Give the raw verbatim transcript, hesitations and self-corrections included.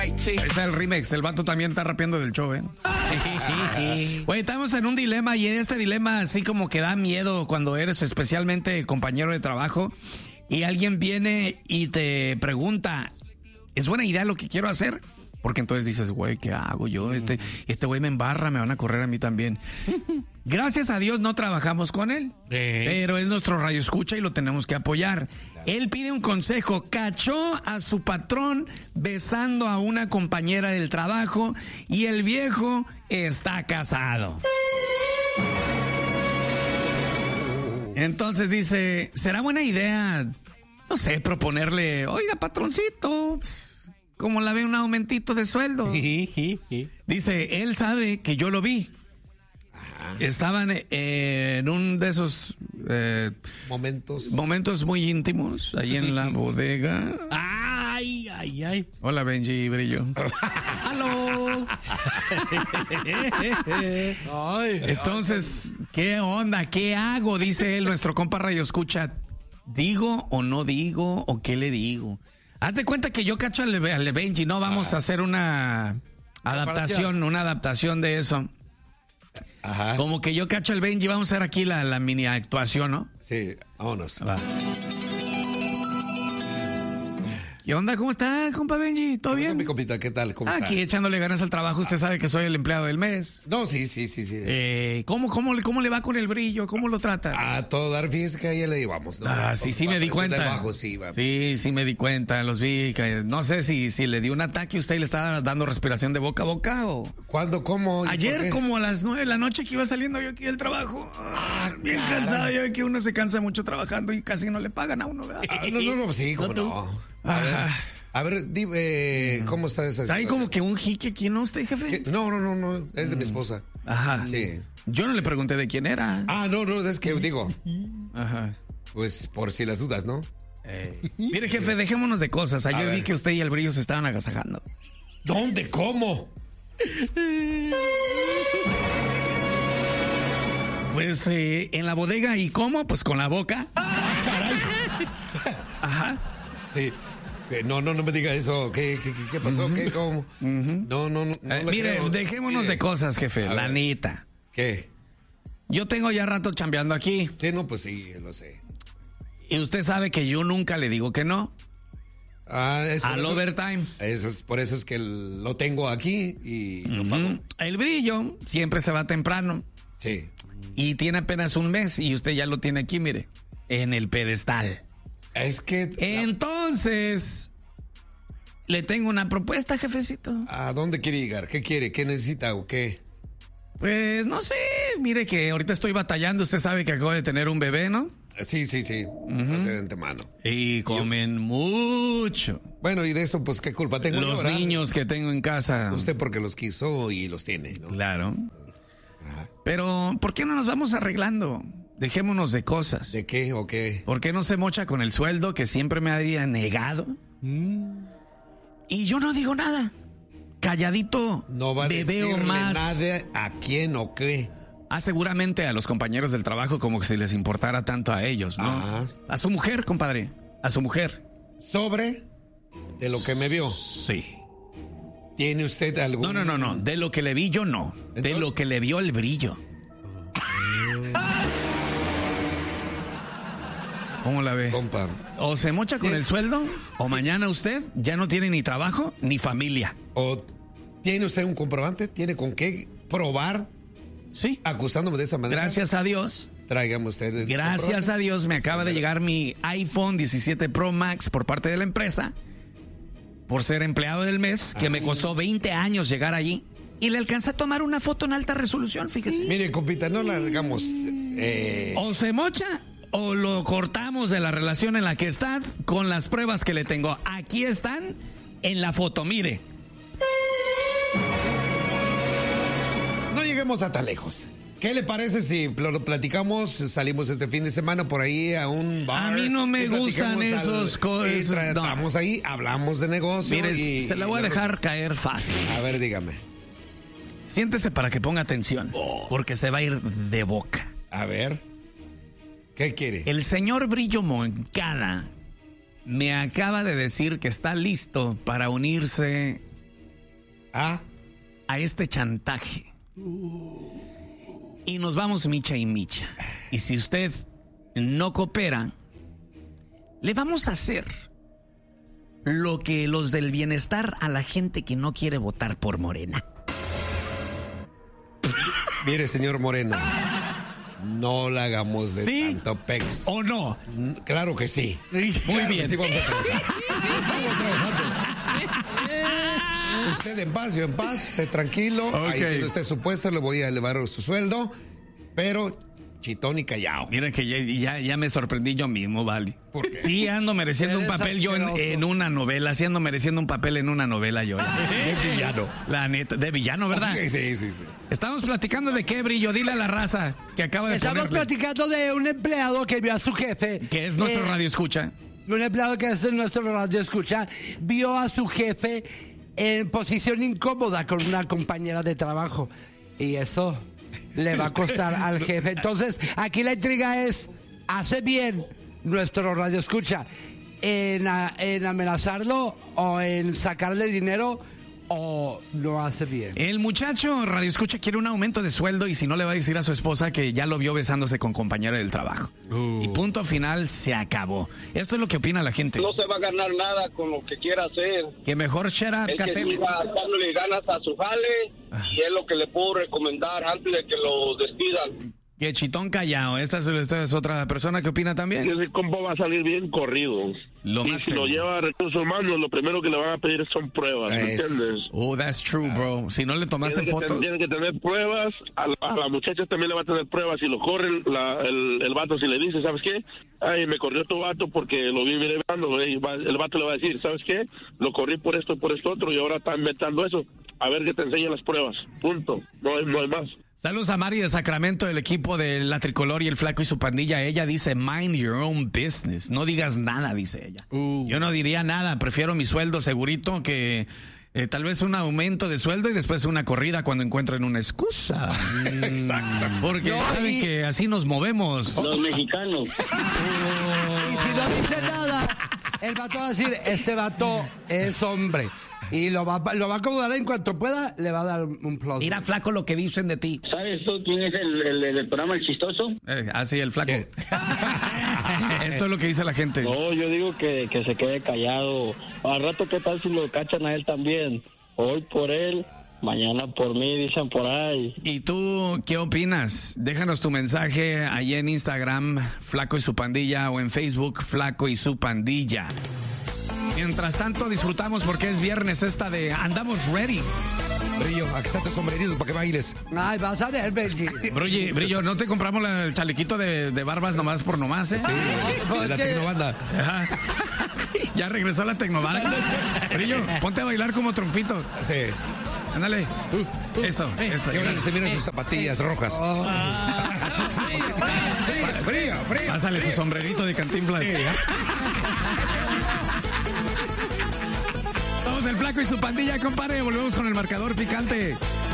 Ahí está el remix, el vato también está rapeando del show, ¿eh? Güey, estamos en un dilema y en este dilema así como que da miedo cuando eres especialmente compañero de trabajo y alguien viene y te pregunta, ¿es buena idea lo que quiero hacer? Porque entonces dices, güey, ¿qué hago yo? Este este güey me embarra, me van a correr a mí también. Gracias a Dios no trabajamos con él, Eh. pero es nuestro radioescucha y lo tenemos que apoyar. Él pide un consejo, cachó a su patrón besando a una compañera del trabajo y el viejo está casado. Entonces dice, ¿será buena idea, no sé, proponerle, oiga, patroncito, pues, ¿cómo la ve un aumentito de sueldo? Dice, él sabe que yo lo vi. Estaban eh, en un de esos eh, Momentos. momentos muy íntimos ahí en la bodega. Ay, ay, ay. Hola, Benji y Brillo. ¡Aló! Ay. Entonces, ¿qué onda? ¿Qué hago? Dice él, nuestro compa Radio Escucha. ¿Digo o no digo? ¿O qué le digo? Hazte cuenta que yo cacho al, al Benji, ¿no? Vamos ah. a hacer una adaptación, una adaptación de eso. Ajá. Como que yo cacho al Benji, vamos a hacer aquí la, la mini actuación, ¿no? Sí, vámonos. Va. ¿Qué onda? ¿Cómo estás, compa Benji? ¿Todo bien? Mi compita, ¿qué tal? ¿Cómo Aquí está? echándole ganas al trabajo. Usted sabe que soy el empleado del mes. No, sí, sí, sí, sí. Eh, ¿cómo, cómo, ¿Cómo le va con el Brillo? ¿Cómo lo trata? A todo dar física, ahí le llevamos, ¿no? Ah, sí, sí me di cuenta. Trabajo, sí, va. sí, sí me di cuenta, los vi. Que, no sé si, si le dio un ataque a usted y le estaba dando respiración de boca a boca o... ¿Cuándo? ¿Cómo? Ayer como a las nueve de la noche que iba saliendo yo aquí del trabajo. Ah, bien caray. Cansado, yo que uno se cansa mucho trabajando y casi no le pagan a uno, ¿verdad? Ah, no, no, no, sí, cómo no. A ver, a ver, dime, ¿cómo está esa situación? Hay como que un jique aquí, ¿no usted, jefe? ¿Qué? No, no, no, no, es de mi esposa. Ajá. Sí. Yo no le pregunté de quién era. Ah, no, no, es que digo. Ajá. Pues por si las dudas, ¿no? Eh. Mire, jefe, dejémonos de cosas. Ayer vi que usted y el Brillo se estaban agasajando. ¿Dónde? ¿Cómo? Pues eh, en la bodega. ¿Y cómo? Pues con la boca. Caray. Ajá. Sí. No, no, no me diga eso. ¿Qué, qué, qué pasó? Uh-huh. ¿Qué? ¿Cómo? Uh-huh. No, no, no. no eh, mire, creo. dejémonos mire. de cosas, jefe. A la ver. Neta. ¿Qué? Yo tengo ya rato chambeando aquí. Sí, no, pues sí, lo sé. Y usted sabe que yo nunca le digo que no. Ah, es al eso, overtime. Eso es, por eso es que lo tengo aquí y uh-huh. lo pago. El Brillo siempre se va temprano. Sí. Y tiene apenas un mes y usted ya lo tiene aquí, mire, en el pedestal. Es que... Entonces, le tengo una propuesta, jefecito. ¿A dónde quiere llegar? ¿Qué quiere? ¿Qué necesita o qué? Pues, no sé, mire que ahorita estoy batallando. Usted sabe que acabo de tener un bebé, ¿no? Sí, sí, sí. Uh-huh. No sé, de antemano. Y comen Yo... mucho. Bueno, y de eso, pues, ¿qué culpa tengo? Los yo, niños que tengo en casa. Usted porque los quiso y los tiene, ¿no? Claro. Ajá. Pero, ¿por qué no nos vamos arreglando? Dejémonos de cosas. ¿De qué o qué? ¿Por qué no se mocha con el sueldo que siempre me había negado? Mm. Y yo no digo nada. Calladito. No va a decirle más. nada a quién o qué. Ah, seguramente a los compañeros del trabajo como que si les importara tanto a ellos, ¿no? Ajá. A su mujer, compadre. A su mujer. ¿Sobre? De lo que me vio. Sí. ¿Tiene usted algún...? No, no, no, no. De lo que le vi yo, no. ¿Entonces? De lo que le vio el Brillo. ¿Cómo la ve? Compa. O se mocha con el sueldo, o mañana usted ya no tiene ni trabajo ni familia. ¿O tiene usted un comprobante? ¿Tiene con qué probar? Sí. Acusándome de esa manera. Gracias a Dios. Tráigame usted el Gracias a Dios me acaba de llegar mi iPhone diecisiete Pro Max por parte de la empresa. Por ser empleado del mes, que Ay. me costó veinte años llegar allí. Y le alcancé a tomar una foto en alta resolución, fíjese. Mire, compita, no la hagamos... Eh... O se mocha... o lo cortamos de la relación en la que está con las pruebas que le tengo. Aquí están en la foto, mire. No lleguemos a tan lejos. ¿Qué le parece si lo platicamos, salimos este fin de semana por ahí a un bar? A mí no me gustan esos cosas. Estamos no. ahí, hablamos de negocio. Mire, y, se la voy a dejar caer fácil. A ver, dígame. Siéntese para que ponga atención, oh. porque se va a ir de boca. A ver. ¿Qué quiere? El señor Brillo Moncada me acaba de decir que está listo para unirse Ah. a este chantaje. Y nos vamos micha y micha. Y si usted no coopera, le vamos a hacer lo que los del bienestar a la gente que no quiere votar por Morena. Mire, señor Moreno, no la hagamos de ¿Sí? tanto pex. ¿O no? Claro que sí. Muy Claro que bien. sí, vamos a trabajar. Vamos trabajando. Usted en paz, yo en paz, esté tranquilo. Ok. Ahí tiene usted su puesto, le voy a elevar su sueldo, pero chitón y callado. Mira que ya, ya, ya me sorprendí yo mismo, vale. ¿Por qué? Sí ando mereciendo un Eres papel yo en, asqueroso. en una novela, sí ando mereciendo un papel en una novela yo. De villano. La neta, de villano, ¿verdad? Sí, sí, sí, sí. Estamos platicando de qué, Brillo, dile a la raza que acaba de Estamos ponerle, platicando de un empleado que vio a su jefe. que es nuestro eh, radio escucha. Un empleado que es de nuestro radio escucha, vio a su jefe en posición incómoda con una compañera de trabajo. Y eso le va a costar al jefe. Entonces, aquí la intriga es, ¿hace bien nuestro radio escucha en, a- en amenazarlo o en sacarle dinero o no hace bien? El muchacho radio escucha quiere un aumento de sueldo y si no le va a decir a su esposa que ya lo vio besándose con compañero del trabajo. Y punto final, se acabó. Esto es lo que opina la gente. No se va a ganar nada con lo que quiera hacer. Que mejor shut up, El que Catel. siga dándole ganas a su jale y es lo que le puedo recomendar antes de que lo despidan. Que chitón callado. Esta es, esta es otra persona que opina también. Ese compa va a salir bien corrido. Lo y más si lo seguro. lleva a recursos humanos, lo primero que le van a pedir son pruebas, ¿me Es- entiendes? Oh, that's true, bro. Si no le tomaste Tiene que, fotos. ten- tiene que tener pruebas, a la, a la muchacha también le va a tener pruebas. Si lo corre la- el, el vato, si le dice, ¿sabes qué? Ay, me corrió tu vato porque lo vi mirando, el vato le va a decir, ¿sabes qué? Lo corrí por esto, por esto otro y ahora está inventando eso. A ver que te enseñe las pruebas, punto, no hay, no hay más. Saludos a Mari de Sacramento, del equipo de La Tricolor y el Flaco y su pandilla. Ella dice, mind your own business. No digas nada, dice ella. Yo no diría nada. Prefiero mi sueldo segurito que eh, tal vez un aumento de sueldo y después una corrida cuando encuentren una excusa. Exacto. Porque No, saben y- que así nos movemos. Los mexicanos. Y si no dice nada, el vato va a decir, este vato es hombre. Y lo va, lo va a acomodar en cuanto pueda, le va a dar un plus. Mira, Flaco, lo que dicen de ti. ¿Sabes tú quién es el, el, el programa El Chistoso? Eh, así, el Flaco. ¿Qué? Esto es lo que dice la gente. No, yo digo que, que se quede callado. Al rato, ¿qué tal si lo cachan a él también? Hoy por él, mañana por mí, dicen por ahí. ¿Y tú qué opinas? Déjanos tu mensaje ahí en Instagram, Flaco y su pandilla, o en Facebook, Flaco y su pandilla. Mientras tanto, disfrutamos porque es viernes esta de Andamos Ready. Brillo, aquí está tu sombrerito para que bailes. Ay, vas a ver, Benji. Brillo, Brillo, ¿no te compramos la- el chalequito de, de barbas nomás por nomás, eh? Sí, de la Porque- tecnobanda. Ajá. Ya regresó la tecnobanda. Brillo, ponte a bailar como trompito. Sí. Ándale. Eso, eso. Y ahora se miran sus zapatillas rojas. Frío, frío. Pásale su sombrerito de Cantinflas. Somos el Flaco y su pandilla, compadre. Volvemos con el marcador picante.